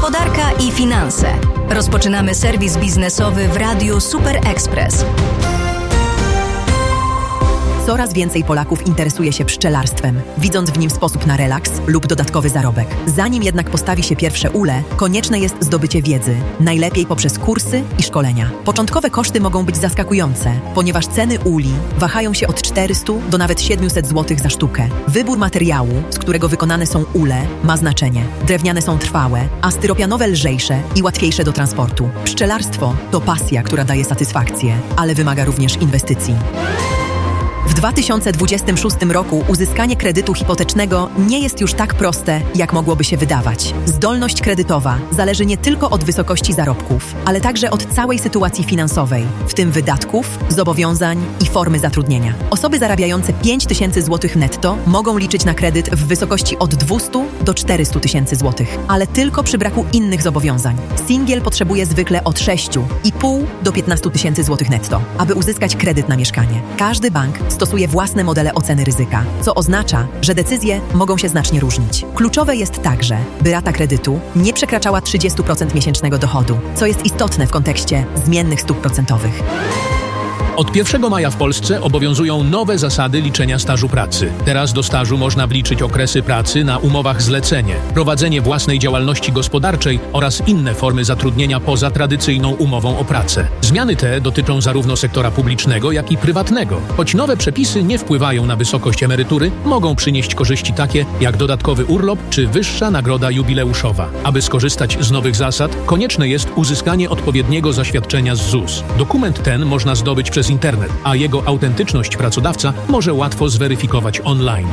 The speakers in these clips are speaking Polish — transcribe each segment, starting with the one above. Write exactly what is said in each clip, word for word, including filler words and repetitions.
Gospodarka i finanse. Rozpoczynamy serwis biznesowy w Radiu Super Express. Coraz więcej Polaków interesuje się pszczelarstwem, widząc w nim sposób na relaks lub dodatkowy zarobek. Zanim jednak postawi się pierwsze ule, konieczne jest zdobycie wiedzy, najlepiej poprzez kursy i szkolenia. Początkowe koszty mogą być zaskakujące, ponieważ ceny uli wahają się od czterystu do nawet siedmiuset złotych za sztukę. Wybór materiału, z którego wykonane są ule, ma znaczenie. Drewniane są trwałe, a styropianowe lżejsze i łatwiejsze do transportu. Pszczelarstwo to pasja, która daje satysfakcję, ale wymaga również inwestycji. W dwa tysiące dwudziestym szóstym roku uzyskanie kredytu hipotecznego nie jest już tak proste, jak mogłoby się wydawać. Zdolność kredytowa zależy nie tylko od wysokości zarobków, ale także od całej sytuacji finansowej, w tym wydatków, zobowiązań i formy zatrudnienia. Osoby zarabiające pięć tysięcy złotych netto mogą liczyć na kredyt w wysokości od dwustu do czterystu tysięcy złotych, ale tylko przy braku innych zobowiązań. Singiel potrzebuje zwykle od sześciu i pół do piętnastu tysięcy złotych netto, aby uzyskać kredyt na mieszkanie. Każdy bank stosuje własne modele oceny ryzyka, co oznacza, że decyzje mogą się znacznie różnić. Kluczowe jest także, by rata kredytu nie przekraczała trzydziestu procent miesięcznego dochodu, co jest istotne w kontekście zmiennych stóp procentowych. Od pierwszego maja w Polsce obowiązują nowe zasady liczenia stażu pracy. Teraz do stażu można wliczyć okresy pracy na umowach zlecenie, prowadzenie własnej działalności gospodarczej oraz inne formy zatrudnienia poza tradycyjną umową o pracę. Zmiany te dotyczą zarówno sektora publicznego, jak i prywatnego. Choć nowe przepisy nie wpływają na wysokość emerytury, mogą przynieść korzyści takie jak dodatkowy urlop czy wyższa nagroda jubileuszowa. Aby skorzystać z nowych zasad, konieczne jest uzyskanie odpowiedniego zaświadczenia z Z U S. Dokument ten można zdobyć przez internet, a jego autentyczność pracodawca może łatwo zweryfikować online.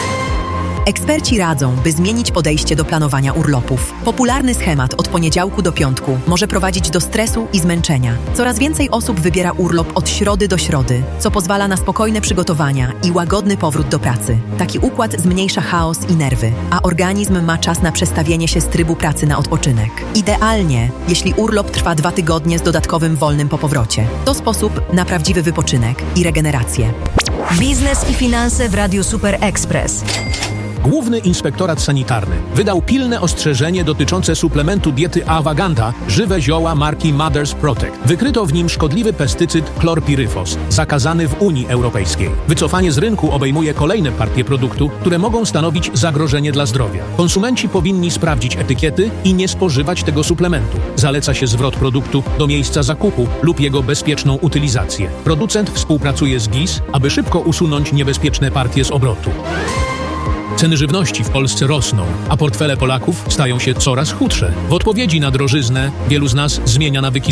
Eksperci radzą, by zmienić podejście do planowania urlopów. Popularny schemat od poniedziałku do piątku może prowadzić do stresu i zmęczenia. Coraz więcej osób wybiera urlop od środy do środy, co pozwala na spokojne przygotowania i łagodny powrót do pracy. Taki układ zmniejsza chaos i nerwy, a organizm ma czas na przestawienie się z trybu pracy na odpoczynek. Idealnie, jeśli urlop trwa dwa tygodnie z dodatkowym wolnym po powrocie. To sposób na prawdziwy wypoczynek i regenerację. Biznes i finanse w Radiu Super Express. Główny Inspektorat Sanitarny wydał pilne ostrzeżenie dotyczące suplementu diety Awaganda żywe zioła marki Mother's Protect. Wykryto w nim szkodliwy pestycyd chlorpirifos, zakazany w Unii Europejskiej. Wycofanie z rynku obejmuje kolejne partie produktu, które mogą stanowić zagrożenie dla zdrowia. Konsumenci powinni sprawdzić etykiety i nie spożywać tego suplementu. Zaleca się zwrot produktu do miejsca zakupu lub jego bezpieczną utylizację. Producent współpracuje z G I S, aby szybko usunąć niebezpieczne partie z obrotu. Ceny żywności w Polsce rosną, a portfele Polaków stają się coraz chudsze. W odpowiedzi na drożyznę wielu z nas zmienia nawyki